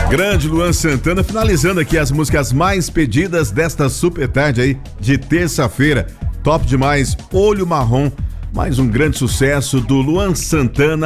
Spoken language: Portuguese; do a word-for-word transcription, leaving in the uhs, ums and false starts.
Grande Luan Santana, finalizando aqui as músicas mais pedidas desta super tarde aí de terça-feira. Top demais, Olho Marrom, mais um grande sucesso do Luan Santana.